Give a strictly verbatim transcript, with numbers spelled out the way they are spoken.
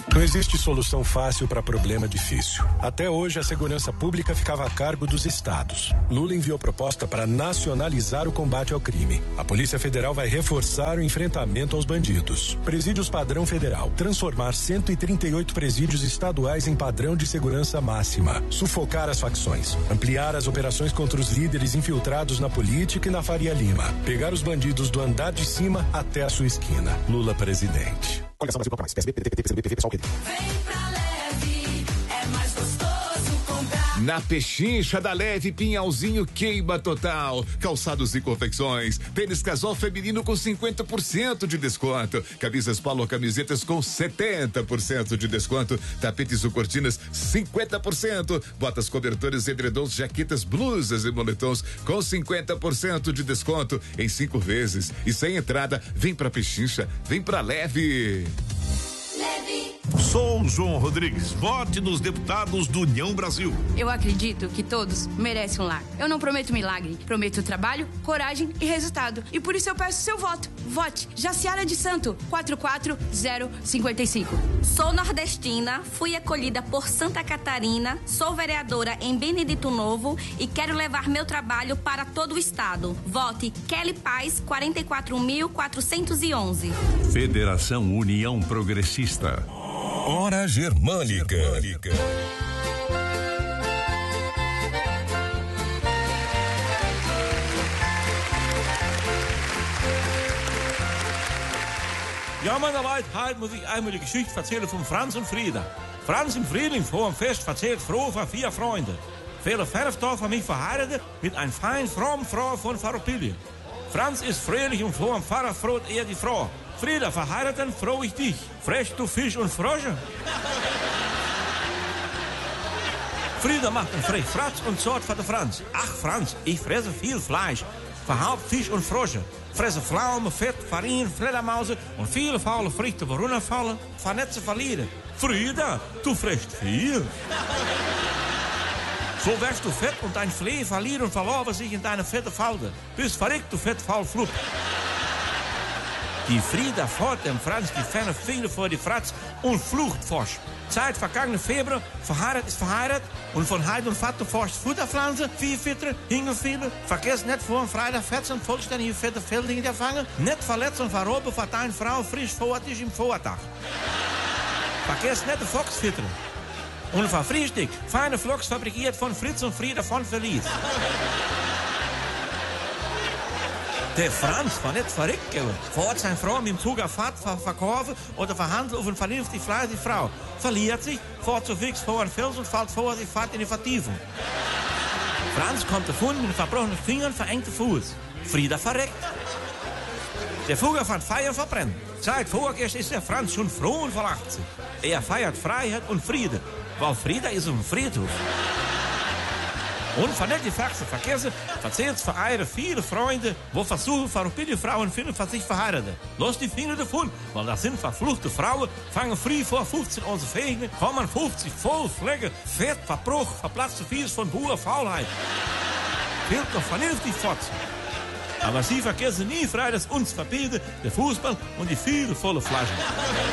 Não existe solução fácil para problema difícil. Até hoje, a segurança pública ficava a cargo dos estados. Lula enviou proposta para nacionalizar o combate ao crime. A Polícia Federal vai reforçar o enfrentamento aos bandidos. Presídios padrão federal. Transformar cento e trinta e oito presídios estaduais em padrão de segurança máxima. Sufocar as facções. Ampliar as operações contra os líderes infiltrados na política e na Faria Lima. Pegar os bandidos do andar de cima até a sua esquina. Lula presidente. Coligação Brasil mais. P S B, P D T, P C B, P V, pessoal, P D. Vem pra Leve, é mais gostoso comprar. Na Pechincha da Leve, Pinhalzinho queima total. Calçados e confecções. Tênis casual feminino com cinquenta por cento de desconto. Camisas polo, camisetas com setenta por cento de desconto. Tapetes ou cortinas cinquenta por cento. Botas, cobertores, edredons, jaquetas, blusas e moletons com cinquenta por cento de desconto em cinco vezes. E sem entrada, vem pra Pechincha, vem pra Leve. Sou João Rodrigues. Vote nos deputados do União Brasil. Eu acredito que todos merecem um lar. Eu não prometo milagre, prometo trabalho, coragem e resultado. E por isso eu peço seu voto. Vote Jaciara de Santo, quatro quatro zero cinco cinco. Sou nordestina, fui acolhida por Santa Catarina, sou vereadora em Benedito Novo e quero levar meu trabalho para todo o estado. Vote Kelly Paz, quarenta e quatro mil quatrocentos e onze. Federação União Progressista. Hora Germânica. Germânica. Ja, meine Leute, heute muss ich einmal die Geschichte erzählen von Franz und Frieda. Franz im Frühling vor dem Fest erzählt froh von vier Freunden. Viele Verftorf haben mich verheiratet mit einer fein frommen Frau von Farroupilje. Franz ist fröhlich und vor dem Pfarrer freut er die Frau. Frieda, verheiraten froh ich dich. Frechst du Fisch und Frösche? Frieda macht einen Frech Fratz und sorgt für den Franz. Ach, Franz, ich fresse viel Fleisch. Verhaupt Fisch und Frösche. Fresse Pflaumen, Fett, Farine, Fledermausen und viele faule Früchte, die runterfallen, von nicht zu verlieren. Frieda, du frisst viel. So wärst du fett und dein Flee verliert und verlaufen sich in deine fette Falde. Bist verrückt, du fettfaul Flup. Die Frieda fort dem Franz die ferne Finger vor die Fratz und flucht forsch. Zeit vergangene Februar, verheiratet ist verheiratet und von Heid und Vater forscht Futterpflanze, Viehfitter, Hingelfieder. Vergesst nicht vor dem Freitag fetzen, vollständige fette Feldlinge der Fange. Nicht verletzt und verroben von deiner Frau frisch vortig im Vortag. Vergesst nicht den Foxfitter. Und von Frühstück, feine Flocks fabrikiert von Fritz und Frieda von Verlies. Der Franz war nicht verrückt geworden. Vor Ort seine Frau mit dem Zug auf Fahrt ver verkaufen oder verhandeln auf eine vernünftig fleißige Frau. Verliert sich, fährt zu fix vor einen Fels und fällt vor sich, fährt in die Vertiefung. Franz kommt davon mit verbrochenen Fingern, verengte Fuß. Frieda verreckt. Der Vogel fand Feier verbrennt. Seit vorgestern ist der Franz schon froh und verlacht sich. Er feiert Freiheit und Friede, weil Frieda ist auf dem Friedhof. Und von nicht die Faxe vergessen, erzählt es für eure viele Freunde, wo versuchen, verrückte Frauen finden, von sich verheiratet. Los die Finger davon, weil das sind verfluchte Frauen, fangen früh vor fünfzehn an zu fegen, kommen fünfzig voll Flecken, Fett, Verbruch, verplatzte Fies von Buhr, Faulheit. Fehlt noch vernünftig fort. Aber sie vergessen nie frei, dass uns verbieten, der Fußball und die viele volle Flaschen.